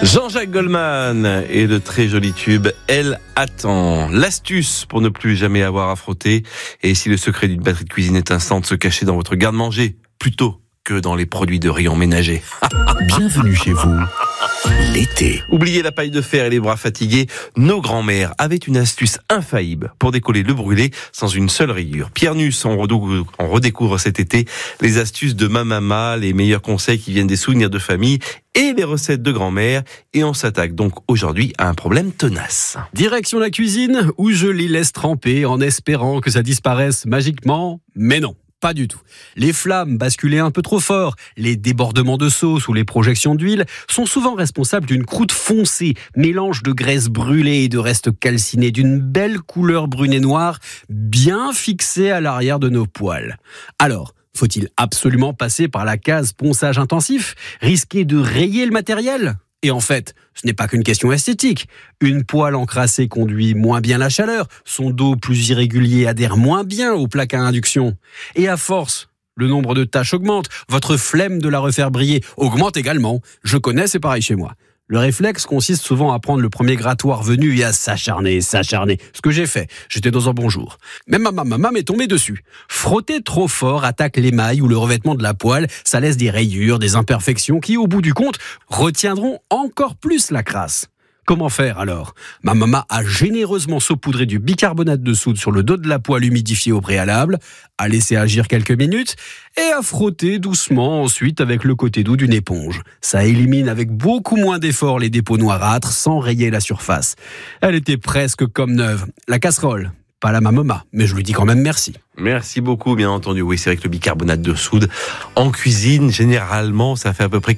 Jean-Jacques Goldman et le très joli tube Elle attend. L'astuce pour ne plus jamais avoir à frotter. Et si le secret d'une batterie de cuisine est instant de se cacher dans votre garde-manger plutôt que dans les produits de rayon ménager. Bienvenue chez vous, l'été. Oubliez la paille de fer et les bras fatigués, nos grands-mères avaient une astuce infaillible pour décoller le brûlé sans une seule rayure. Pierre Nuss, on redécouvre cet été les astuces de ma maman, les meilleurs conseils qui viennent des souvenirs de famille et les recettes de grand-mère. Et on s'attaque donc aujourd'hui à un problème tenace. Direction la cuisine où je les laisse tremper en espérant que ça disparaisse magiquement, mais non. Pas du tout. Les flammes basculées un peu trop fort, les débordements de sauce ou les projections d'huile sont souvent responsables d'une croûte foncée, mélange de graisse brûlée et de restes calcinés d'une belle couleur brune et noire, bien fixée à l'arrière de nos poêles. Alors, faut-il absolument passer par la case ponçage intensif, risquer de rayer le matériel ? Et en fait, ce n'est pas qu'une question esthétique. Une poêle encrassée conduit moins bien la chaleur, son dos plus irrégulier adhère moins bien aux plaques à induction. Et à force, le nombre de tâches augmente, votre flemme de la refaire briller augmente également. Je connais, c'est pareil chez moi. Le réflexe consiste souvent à prendre le premier grattoir venu et à s'acharner. Ce que j'ai fait, j'étais dans un bon jour. Même ma maman m'est tombée dessus. Frotter trop fort attaque l'émail ou le revêtement de la poêle, ça laisse des rayures, des imperfections qui, au bout du compte, retiendront encore plus la crasse. Comment faire alors ? Ma maman a généreusement saupoudré du bicarbonate de soude sur le dos de la poêle humidifiée au préalable, a laissé agir quelques minutes et a frotté doucement ensuite avec le côté doux d'une éponge. Ça élimine avec beaucoup moins d'effort les dépôts noirâtres sans rayer la surface. Elle était presque comme neuve. La casserole, pas la maman, mais je lui dis quand même merci. Merci beaucoup, bien entendu. Oui, c'est vrai que le bicarbonate de soude, en cuisine, généralement, ça fait à peu près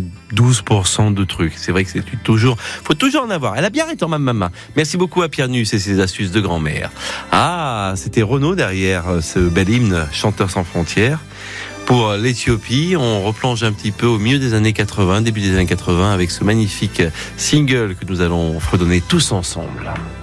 92% de trucs. C'est vrai que faut toujours en avoir. Elle a bien raison, ma maman. Merci beaucoup à Pierre Nuss et ses astuces de grand-mère. Ah, c'était Renaud derrière ce bel hymne, Chanteurs sans frontières. Pour l'Éthiopie, on replonge un petit peu au milieu des années 80, début des années 80, avec ce magnifique single que nous allons fredonner tous ensemble.